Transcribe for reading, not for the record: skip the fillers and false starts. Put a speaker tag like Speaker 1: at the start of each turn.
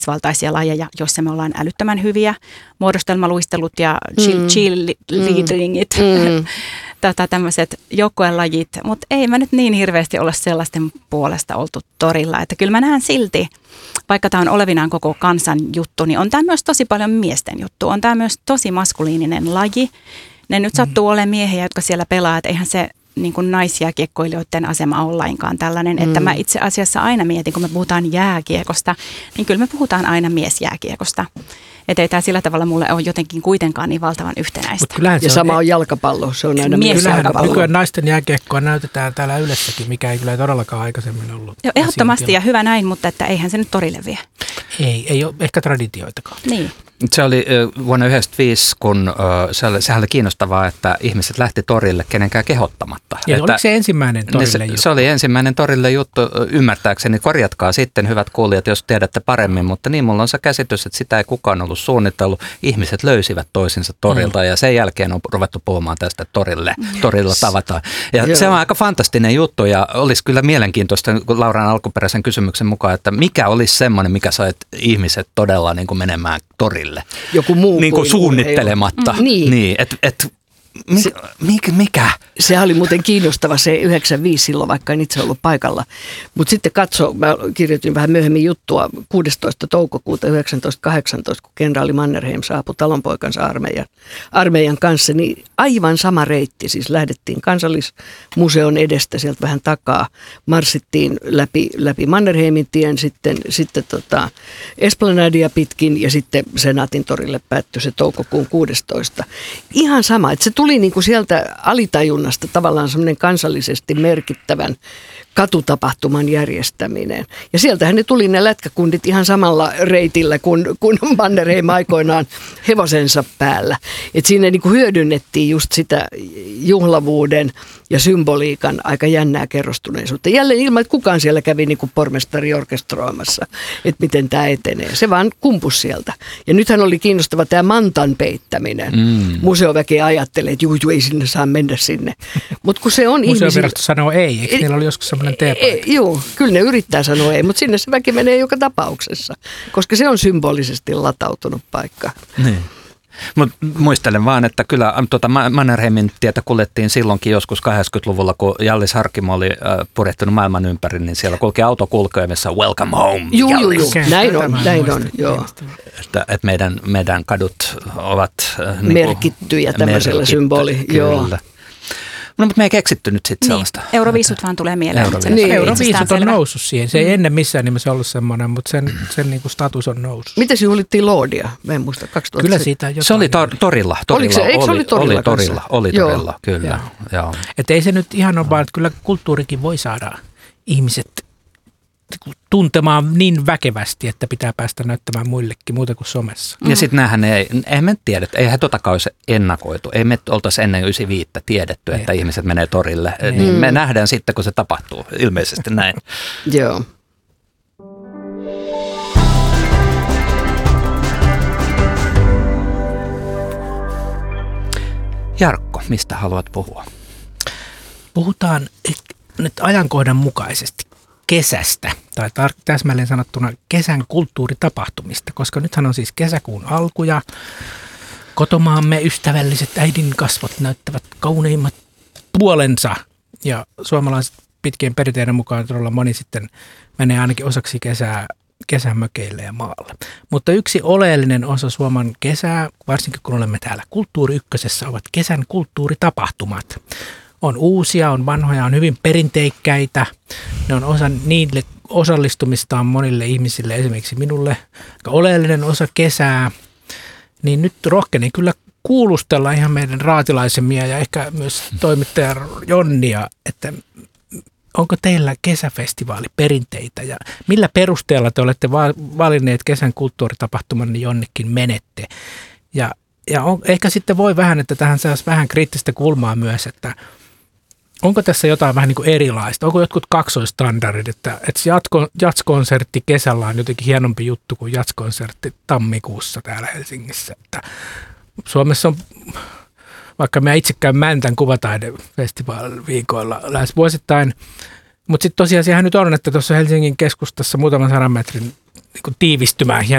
Speaker 1: valtaisia lajeja, joissa me ollaan älyttömän hyviä. Muodostelmaluistelut ja cheerleadingit, tämmöiset joukkuelajit, mutta ei mä nyt niin hirveästi olla sellaisten puolesta oltu torilla. Että kyllä mä näen silti, vaikka tämä on olevinaan koko kansan juttu, niin on tämä myös tosi paljon miesten juttu. On tämä myös tosi maskuliininen laji. Ne nyt sattuu olemaan miehiä, jotka siellä pelaa, että eihän se niin kuin naisjääkiekkoilijoiden asema ole lainkaan tällainen, että mä itse asiassa aina mietin, kun me puhutaan jääkiekosta, niin kyllä me puhutaan aina miesjääkiekosta. Että ei tämä sillä tavalla mulle ole jotenkin kuitenkaan niin valtavan yhtenäistä.
Speaker 2: Ja sama on jalkapallo, se on aina
Speaker 3: miesjalkapallo. Nykyään naisten jääkiekkoa näytetään täällä Ylessäkin, mikä ei kyllä todellakaan aikaisemmin ollut.
Speaker 1: Joo, ehdottomasti ja hyvä näin, mutta että eihän se nyt torille vie.
Speaker 3: Ei ole ehkä traditioitakaan.
Speaker 1: Niin.
Speaker 4: Se oli vuonna 1995, kun sehän oli kiinnostavaa, että ihmiset lähti torille kenenkään kehottamatta.
Speaker 3: Ja oliko se ensimmäinen torille juttu?
Speaker 4: Se oli ensimmäinen torille juttu, ymmärtääkseni. Korjatkaa sitten, hyvät kuulijat, jos tiedätte paremmin, mutta niin mulla on se käsitys, että sitä ei kukaan ollut suunnitellut. Ihmiset löysivät toisinsa torilta ja sen jälkeen on ruvettu puhumaan tästä, että torilla tavataan. Ja se on aika fantastinen juttu ja olisi kyllä mielenkiintoista Lauran alkuperäisen kysymyksen mukaan, että mikä olisi semmoinen, mikä sai ihmiset todella niin kuin menemään torille.
Speaker 2: Joku muu
Speaker 4: niin kuin suunnittelematta. Niin. Mikä?
Speaker 2: Se oli muuten kiinnostava se 95 silloin, vaikka en itse ollut paikalla. Mutta sitten mä kirjoitin vähän myöhemmin juttua 16. toukokuuta 1918, kun kenraali Mannerheim saapui talonpoikansa armeijan kanssa, niin aivan sama reitti. Siis lähdettiin Kansallismuseon edestä sieltä vähän takaa, marssittiin läpi Mannerheimin tien, sitten Esplanadia pitkin ja sitten Senaatin torille päättyi se toukokuun 16. Ihan sama, että se tuli niin kuin sieltä alitajunnasta tavallaan semmoinen kansallisesti merkittävän katutapahtuman järjestäminen. Ja sieltähän ne tuli ne lätkäkundit ihan samalla reitillä kuin Mannerheim aikoinaan hevosensa päällä. Et siinä niin kuin hyödynnettiin just sitä juhlavuuden ja symboliikan aika jännää kerrostuneisuutta. Jälleen ilman, että kukaan siellä kävi niin kuin pormestari orkestroimassa, että miten tämä etenee. Se vaan kumpus sieltä. Ja nythän oli kiinnostava tämä mantan peittäminen. Museoväki ajattelee, että juu, ei sinne saa mennä sinne. Mutta kun se on
Speaker 3: Museovirasto sanoo ei, eikö niillä oli joskus semmoinen teepaikka?
Speaker 2: Joo, kyllä ne yrittää sanoa ei, mutta sinne se väki menee joka tapauksessa, koska se on symbolisesti latautunut paikka.
Speaker 4: Niin. Mutta muistelen vaan, että kyllä Mannerheimin tietä kuljettiin silloinkin joskus 80-luvulla, kun Hjallis Harkimo oli purjehtunut maailman ympäri, niin siellä kulki autokulkeimessa Welcome Home.
Speaker 2: Joo, näin on, joo.
Speaker 4: Että meidän kadut ovat
Speaker 2: merkittyjä tämmöisellä symboli, joo.
Speaker 4: No, mutta me ei keksitty nyt sitten sellaista.
Speaker 1: Euroviisut vaan tulee mieleen.
Speaker 3: Euroviisut on noussut siihen. Se ei ennen missään nimessä ollut semmoinen, mutta sen niin kuin status on noussut.
Speaker 2: Miten se juhlittiin Lordia? Mä en muista, 2000.
Speaker 3: Kyllä siitä jotain.
Speaker 4: Se oli torilla.
Speaker 2: Eikö se oli torilla?
Speaker 4: Oli torilla, kyllä. Joo.
Speaker 3: Että ei se nyt ihan ole vaan, että kyllä kulttuurikin voi saada ihmiset tuntemaan niin väkevästi, että pitää päästä näyttämään muillekin muuta kuin somessa.
Speaker 4: Ja sitten näähän ei me tiedä, eihän totakaan olisi ennakoitu. Ei me oltaisi ennen 95 tiedetty, että ihmiset menee torille. Niin me nähdään sitten, kun se tapahtuu. Ilmeisesti näin.
Speaker 2: Joo.
Speaker 4: Jarkko, mistä haluat puhua?
Speaker 3: Puhutaan nyt ajankohdan mukaisesti kesästä, tai täsmälleen sanottuna kesän kulttuuritapahtumista, koska nythän on siis kesäkuun alku ja kotomaamme ystävälliset äidin kasvot näyttävät kauneimmat puolensa. Ja suomalaiset pitkien perinteiden mukaan todella moni sitten menee ainakin osaksi kesämökeille ja maalle. Mutta yksi oleellinen osa Suomen kesää, varsinkin kun olemme täällä Kulttuuri Ykkösessä, ovat kesän kulttuuritapahtumat. On uusia, on vanhoja, on hyvin perinteikkäitä. Ne on osa niille osallistumistaan monille ihmisille, esimerkiksi minulle, aika oleellinen osa kesää. Niin nyt rohkenen kyllä kuulustella ihan meidän raatilaisemia ja ehkä myös toimittaja Jonnia, että onko teillä kesäfestivaaliperinteitä ja millä perusteella te olette valinneet kesän kulttuuritapahtuman, niin jonnekin menette. Ja ehkä sitten voi vähän, että tähän saisi vähän kriittistä kulmaa myös, että onko tässä jotain vähän niin kuin erilaista? Onko jotkut kaksoistandardit, että jazzkonsertti kesällä on jotenkin hienompi juttu kuin jazzkonsertti tammikuussa täällä Helsingissä? Että Suomessa on, vaikka minä itse käyn Mäntän kuvataidefestivaaliviikoilla lähes vuosittain, mutta sitten tosiasiahan nyt on, että tuossa Helsingin keskustassa muutaman 100 metrin niin tiivistymään